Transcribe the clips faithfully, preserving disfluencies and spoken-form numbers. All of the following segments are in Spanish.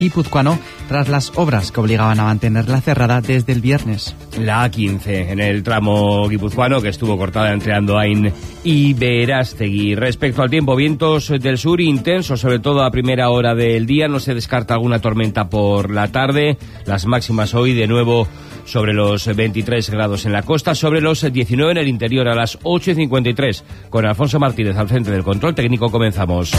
guipuzcoano tras las obras que obligaban a mantenerla cerrada desde el viernes. La A quince en el tramo guipuzcoano que estuvo cortada entre Andoain y Berastegui. Respecto al tiempo, vientos del sur intensos, sobre todo a primera hora del día. No se descarta alguna tormenta por la tarde. Las máximas hoy de nuevo sobre los veintitrés grados en la costa, sobre los diecinueve en el interior a las ocho y cincuenta y tres. Con Alfonso Martínez al frente del control técnico comenzamos.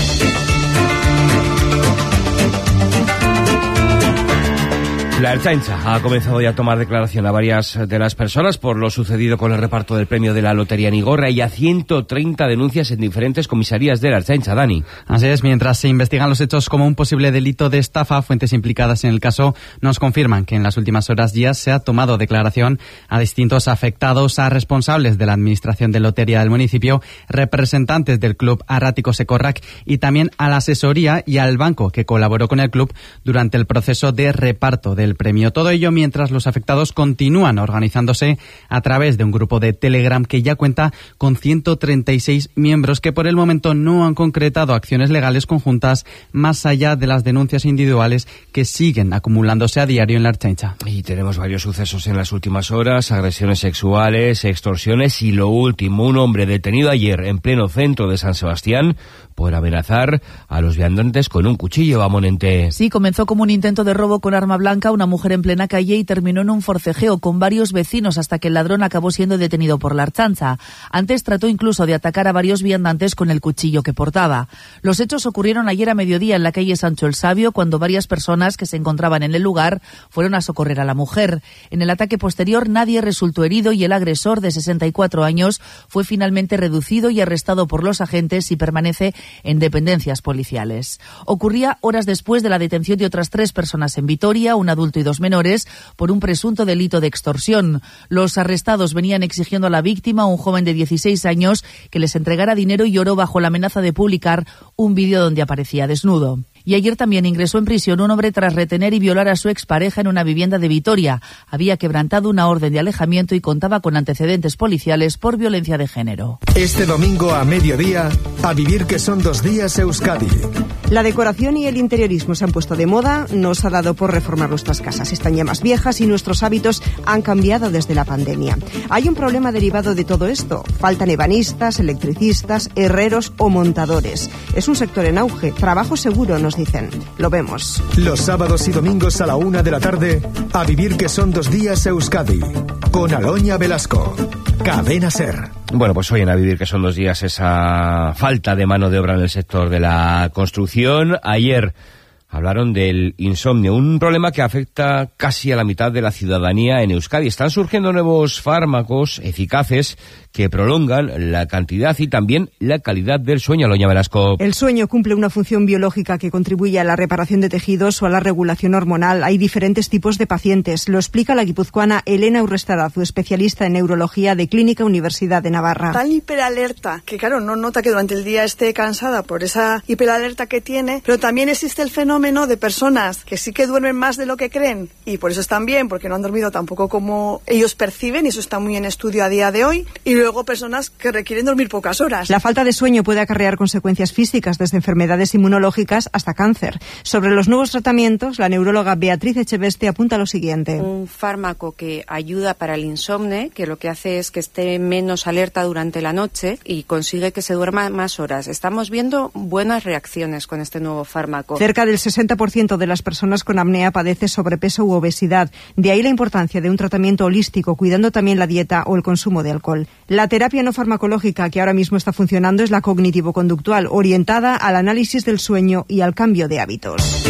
La Ertzaintza ha comenzado ya a tomar declaración a varias de las personas por lo sucedido con el reparto del premio de la Lotería Nigorra y a ciento treinta denuncias en diferentes comisarías de la Ertzaintza, Dani. Así es, mientras se investigan los hechos como un posible delito de estafa, fuentes implicadas en el caso nos confirman que en las últimas horas ya se ha tomado declaración a distintos afectados, a responsables de la Administración de Lotería del municipio, representantes del club Arrático Secorrac y también a la asesoría y al banco que colaboró con el club durante el proceso de reparto del premio. Todo ello mientras los afectados continúan organizándose a través de un grupo de Telegram que ya cuenta con ciento treinta y seis miembros que por el momento no han concretado acciones legales conjuntas más allá de las denuncias individuales que siguen acumulándose a diario en la Ertzaintza. Y tenemos varios sucesos en las últimas horas, agresiones sexuales, extorsiones y lo último, un hombre detenido ayer en pleno centro de San Sebastián por amenazar a los viandantes con un cuchillo. Amonente. Sí, comenzó como un intento de robo con arma blanca, una mujer en plena calle y terminó en un forcejeo con varios vecinos hasta que el ladrón acabó siendo detenido por la Ertzaintza. Antes trató incluso de atacar a varios viandantes con el cuchillo que portaba. Los hechos ocurrieron ayer a mediodía en la calle Sancho el Sabio, cuando varias personas que se encontraban en el lugar fueron a socorrer a la mujer. En el ataque posterior nadie resultó herido y el agresor, de sesenta y cuatro años, fue finalmente reducido y arrestado por los agentes y permanece en dependencias policiales. Ocurría horas después de la detención de otras tres personas en Vitoria, un adulto y dos menores, por un presunto delito de extorsión. Los arrestados venían exigiendo a la víctima, un joven de dieciséis años, que les entregara dinero y oro bajo la amenaza de publicar un vídeo donde aparecía desnudo. Y ayer también ingresó en prisión un hombre tras retener y violar a su expareja en una vivienda de Vitoria. Había quebrantado una orden de alejamiento y contaba con antecedentes policiales por violencia de género. Este domingo a mediodía, a vivir que son dos días Euskadi. La decoración y el interiorismo se han puesto de moda, nos ha dado por reformar nuestras casas. Están ya más viejas y nuestros hábitos han cambiado desde la pandemia. Hay un problema derivado de todo esto. Faltan ebanistas, electricistas, herreros o montadores. Es un sector en auge. Trabajo seguro, nos dicen. Lo vemos. Los sábados y domingos a la una de la tarde, a vivir que son dos días Euskadi. Con Aloña Velasco. Cadena SER. Bueno, pues hoy en A Vivir que son dos días esa falta de mano de obra en el sector de la construcción. Ayer hablaron del insomnio, un problema que afecta casi a la mitad de la ciudadanía en Euskadi. Están surgiendo nuevos fármacos eficaces que prolongan la cantidad y también la calidad del sueño. Aloña Velasco. El sueño cumple una función biológica que contribuye a la reparación de tejidos o a la regulación hormonal. Hay diferentes tipos de pacientes. Lo explica la guipuzcoana Elena Urrestarazu, especialista en neurología de Clínica Universidad de Navarra. Tan hiperalerta que, claro, no nota que durante el día esté cansada por esa hiperalerta que tiene, pero también existe el fenómeno de personas que sí que duermen más de lo que creen y por eso están bien, porque no han dormido tampoco como ellos perciben, y eso está muy en estudio a día de hoy, y luego personas que requieren dormir pocas horas. La falta de sueño puede acarrear consecuencias físicas, desde enfermedades inmunológicas hasta cáncer. Sobre los nuevos tratamientos, la neuróloga Beatriz Echeveste apunta lo siguiente. Un fármaco que ayuda para el insomnio, que lo que hace es que esté menos alerta durante la noche y consigue que se duerma más horas. Estamos viendo buenas reacciones con este nuevo fármaco. Cerca del sesenta por ciento de las personas con apnea padece sobrepeso u obesidad. De ahí la importancia de un tratamiento holístico, cuidando también la dieta o el consumo de alcohol. La terapia no farmacológica que ahora mismo está funcionando es la cognitivo-conductual, orientada al análisis del sueño y al cambio de hábitos.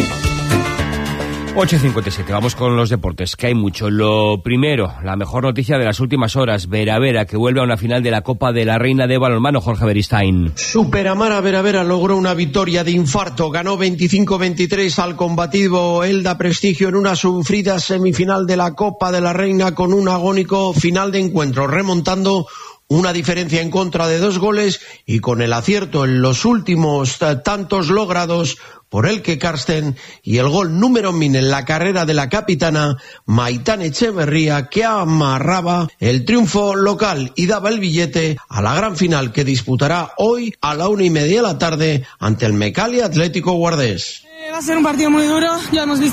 ocho y cincuenta y siete, vamos con los deportes, que hay mucho. Lo primero, la mejor noticia de las últimas horas, Vera Vera, que vuelve a una final de la Copa de la Reina de Balonmano, Jorge Beristain. Superamara Vera Vera logró una victoria de infarto, ganó veinticinco veintitrés al combativo Elda Prestigio en una sufrida semifinal de la Copa de la Reina con un agónico final de encuentro, remontando una diferencia en contra de dos goles y con el acierto en los últimos tantos logrados por Elke Karsten y el gol número mil en la carrera de la capitana Maitán Echeverría, que amarraba el triunfo local y daba el billete a la gran final que disputará hoy a la una y media de la tarde ante el Mecalia Atlético Guardés. va a ser un partido muy duro, ya hemos visto